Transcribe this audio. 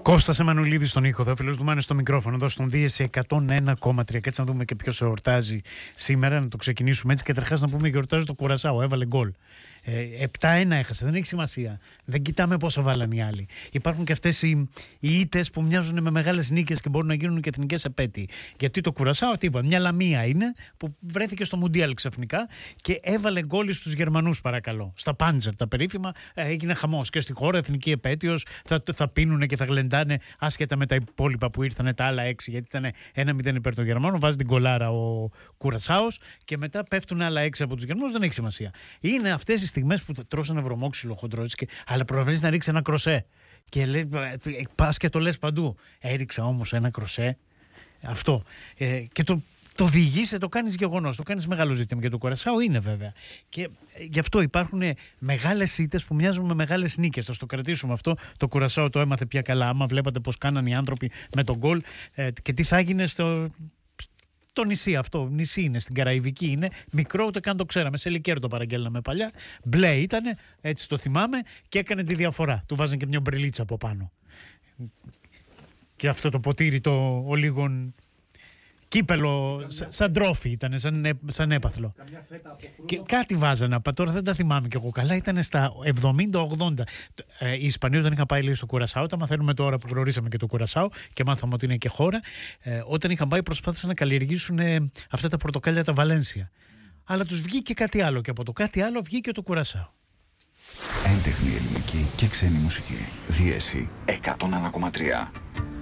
Κώστας Εμμανουηλίδης στον ήχο, ο φίλος του Μάνη στο μικρόφωνο, εδώ στον Δίεση 101,3. Κάτσε να δούμε και ποιος εορτάζει σήμερα, να το ξεκινήσουμε έτσι. Καταρχάς να πούμε, εορτάζει το Κουρασάο, έβαλε γκολ. 7-1 έχασε, δεν έχει σημασία. Δεν κοιτάμε πόσα βάλαν οι άλλοι. Υπάρχουν και αυτές οι ήττες που μοιάζουν με μεγάλες νίκες και μπορούν να γίνουν και εθνικές επέτειοι. Γιατί το Κουρασάο, τίποτα, μια λαμία είναι που βρέθηκε στο Μουντιάλ ξαφνικά και έβαλε γκολ στους Γερμανούς, παρακαλώ. Στα Πάντζερ, τα περίφημα, έγινε χαμός και στη χώρα, εθνική επέτειος. Θα πίνουνε και θα γλεντάνε άσχετα με τα υπόλοιπα που ήρθαν, τα άλλα 6, γιατί ήταν 1-0 υπέρ των Γερμανών. Βάζει την γκολάρα ο Κουρασάος και μετά πέφτουν άλλα 6 από τους Γερμανούς. Δεν έχει σημασία. Είναι αυτές οι στιγμές που τρως ένα βρωμόξυλο χοντρό, αλλά προβαίνεις να ρίξει ένα κροσέ. Και λέει, πας και το λες παντού. Έριξα όμως ένα κροσέ. Αυτό. Και το διηγείσαι, το κάνεις γεγονός, το κάνεις μεγάλο ζήτημα. Και το Κουρασάο είναι βέβαια. Και γι' αυτό υπάρχουν μεγάλες ήττες που μοιάζουν με μεγάλες νίκες. Θα το κρατήσουμε αυτό. Το Κουρασάο το έμαθε πια καλά. Άμα βλέπατε πώς κάνανε οι άνθρωποι με τον γκολ και τι θα έγινε το νησί αυτό. Νησί είναι, στην Καραϊβική είναι. Μικρό, ούτε καν το ξέραμε. Σε Λικέρ το παραγγέλναμε παλιά. Μπλε ήτανε, έτσι το θυμάμαι, και έκανε τη διαφορά. Του βάζαν και μια μπρελίτσα από πάνω. Και αυτό το ποτήρι ο λίγον κύπελο, σαν τρόφι ήταν, σαν έπαθλο. Και κάτι βάζανε, τώρα δεν τα θυμάμαι και εγώ καλά, ήταν στα 70-80. Οι Ισπανοί όταν είχαν πάει λίγο στο Κουρασάο, τα μαθαίνουμε τώρα που γνωρίσαμε και το Κουρασάο και μάθαμε ότι είναι και χώρα, όταν είχαν πάει προσπάθησαν να καλλιεργήσουν αυτά τα πορτοκάλια τα Βαλένσια. Αλλά τους βγήκε κάτι άλλο και από το κάτι άλλο βγήκε το Κουρασάο. Έντεχνη ελληνική και ξένη μουσική. Δίεση 101,3.